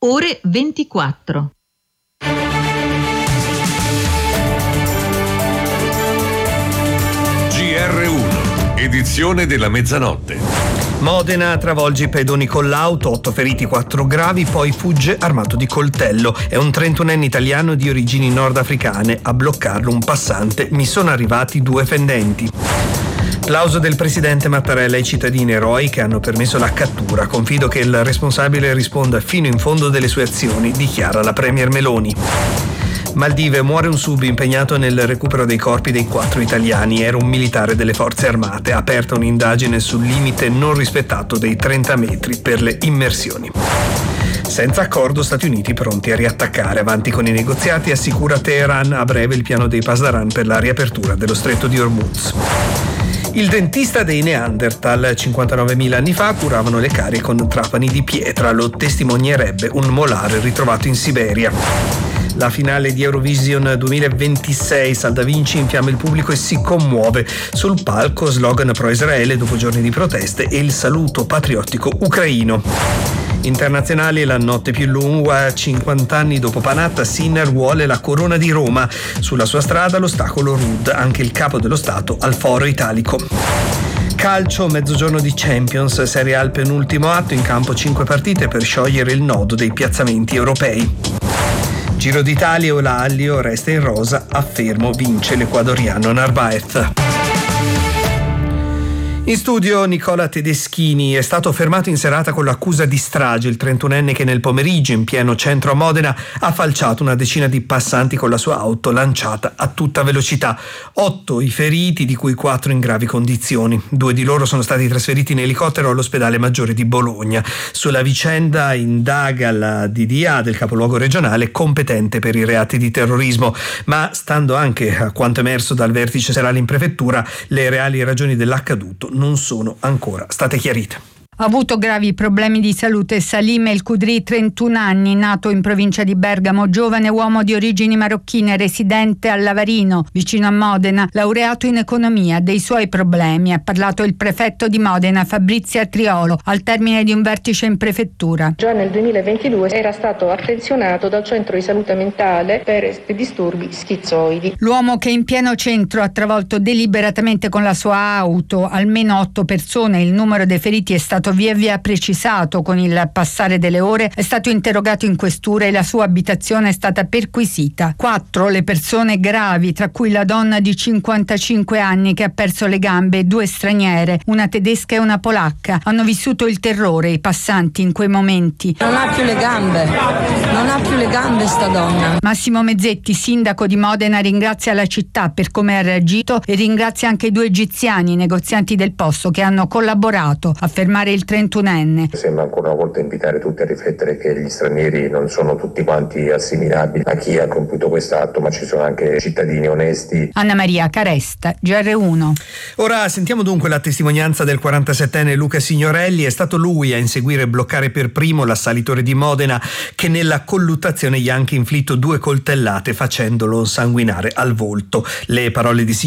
ore 24. GR1, edizione della mezzanotte. Modena travolge i pedoni con l'auto, 8 feriti, 4 gravi, poi fugge armato di coltello. È un 31enne italiano di origini nordafricane. A bloccarlo un passante. Mi sono arrivati 2 fendenti. Plauso del presidente Mattarella ai cittadini eroi che hanno permesso la cattura. Confido che il responsabile risponda fino in fondo delle sue azioni, dichiara la premier Meloni. Maldive, muore un sub impegnato nel recupero dei corpi dei 4 italiani. Era un militare delle forze armate. Aperta un'indagine sul limite non rispettato dei 30 metri per le immersioni. Senza accordo, Stati Uniti pronti a riattaccare. Avanti con i negoziati, assicura Teheran a breve il piano dei Pasdaran per la riapertura dello stretto di Hormuz. Il dentista dei Neanderthal, 59.000 anni fa, curavano le carie con trapani di pietra. Lo testimonierebbe un molare ritrovato in Siberia. La finale di Eurovision 2026, Salda Vinci infiamma il pubblico e si commuove. Sul palco slogan pro-Israele dopo giorni di proteste e il saluto patriottico ucraino. Internazionali, la notte più lunga, 50 anni dopo Panatta, Sinner vuole la corona di Roma. Sulla sua strada l'ostacolo Rudd, anche il capo dello Stato al Foro Italico. Calcio, mezzogiorno di Champions, Serie A al penultimo atto, in campo 5 partite per sciogliere il nodo dei piazzamenti europei. Giro d'Italia, Eulálio resta in rosa, a fermo vince l'ecuadoriano Narváez. In studio Nicola Tedeschini. È stato fermato in serata con l'accusa di strage il 31enne che nel pomeriggio in pieno centro a Modena ha falciato una decina di passanti con la sua auto lanciata a tutta velocità. 8 i feriti, di cui 4 in gravi condizioni. 2 di loro sono stati trasferiti in elicottero all'ospedale maggiore di Bologna. Sulla vicenda indaga la DDA del capoluogo regionale competente per i reati di terrorismo, ma stando anche a quanto emerso dal vertice serale in prefettura, le reali ragioni dell'accaduto non sono ancora state chiarite. Ha avuto gravi problemi di salute Salim El Kudri, 31 anni, nato in provincia di Bergamo, giovane uomo di origini marocchine, residente a Lavarino, vicino a Modena, laureato in economia. Dei suoi problemi ha parlato il prefetto di Modena, Fabrizia Triolo, al termine di un vertice in prefettura. Già nel 2022 era stato attenzionato dal centro di salute mentale per disturbi schizoidi. L'uomo, che in pieno centro ha travolto deliberatamente con la sua auto almeno 8 persone, il numero dei feriti è stato via via precisato con il passare delle ore, è stato interrogato in questura e la sua abitazione è stata perquisita. 4 le persone gravi, tra cui la donna di 55 anni che ha perso le gambe e 2 straniere, una tedesca e una polacca. Hanno vissuto il terrore i passanti in quei momenti. Non ha più le gambe sta donna. Massimo Mezzetti, sindaco di Modena, ringrazia la città per come ha reagito e ringrazia anche i 2 egiziani, negozianti del posto, che hanno collaborato a fermare il 31enne. Sembra ancora una volta invitare tutti a riflettere che gli stranieri non sono tutti quanti assimilabili a chi ha compiuto quest'atto, ma ci sono anche cittadini onesti. Anna Maria Caresta, GR1. Ora sentiamo dunque la testimonianza del 47enne Luca Signorelli. È stato lui a inseguire e bloccare per primo l'assalitore di Modena, che nella colluttazione gli ha anche inflitto 2 coltellate facendolo sanguinare al volto. Le parole di